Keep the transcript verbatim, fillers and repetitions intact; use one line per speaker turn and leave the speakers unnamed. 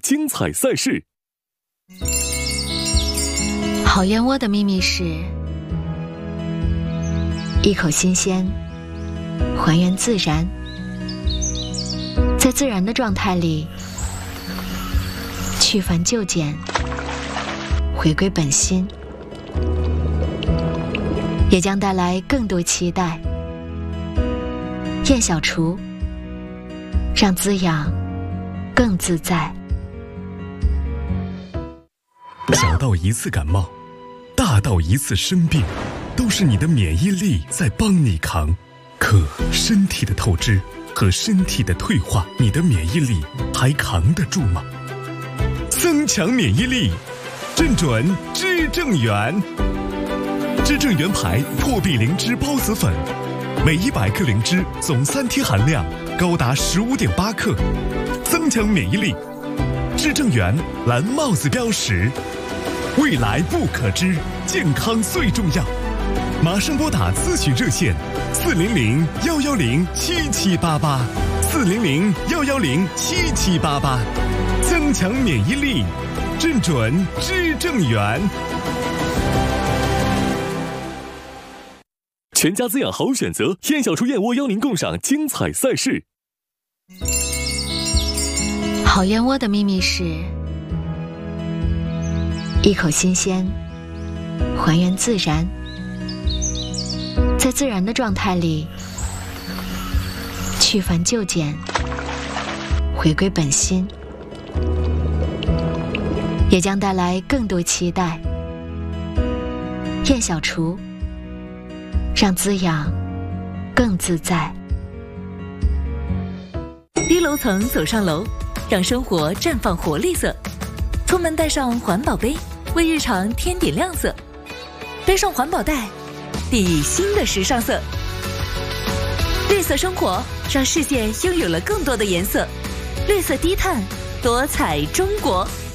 精彩赛事。
好燕窝的秘密是一口新鲜，还原自然，在自然的状态里去繁就简，回归本心，也将带来更多期待。燕小厨，让滋养更自在。
小到一次感冒，大到一次生病，都是你的免疫力在帮你扛。可身体的透支和身体的退化，你的免疫力还扛得住吗？增强免疫力，正准知正元。知正元牌破壁灵芝孢子粉，每一百克灵芝总三天含量高达十五点八克，增强免疫力。知正元蓝帽子标识，未来不可知，健康最重要。马上拨打咨询热线四零零幺幺零七七八八，四零零幺幺零七七八八，增强免疫力，正准知正元。
全家滋养好选择，燕小厨燕窝邀您共赏精彩赛事。
好燕窝的秘密是一口新鲜，还原自然，在自然的状态里去繁就简，回归本心，也将带来更多期待。燕小厨，让滋养更自在。
低楼层走上楼，让生活绽放活力色。出门带上环保杯，为日常添点亮色。背上环保袋，砥砺新的时尚色。绿色生活，让世界拥有了更多的颜色。绿色低碳，多彩中国。